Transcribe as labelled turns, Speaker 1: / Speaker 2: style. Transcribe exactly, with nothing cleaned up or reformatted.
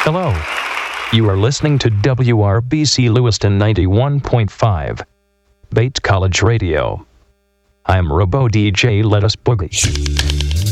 Speaker 1: Hello. You are listening to W R B C Lewiston ninety-one point five, Bates College Radio. I'm Robo D J. Let us boogie.